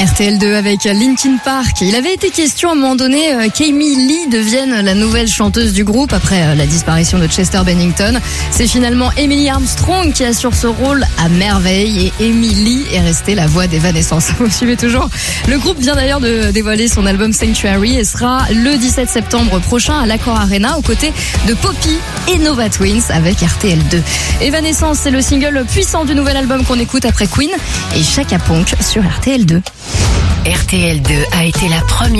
RTL2 avec Linkin Park. Il avait été question à un moment donné qu'Amy Lee devienne la nouvelle chanteuse du groupe après la disparition de Chester Bennington. C'est finalement Emily Armstrong qui assure ce rôle à merveille et Amy Lee est restée la voix d'Evanescence. Vous me suivez toujours. Le groupe vient d'ailleurs de dévoiler son album Sanctuary et sera le 17 septembre prochain à l'Accor Arena aux côtés de Poppy et Nova Twins avec RTL2. Evanescence, c'est le single puissant du nouvel album qu'on écoute après Queen et Chaka Ponk sur RTL2. RTL2 a été la première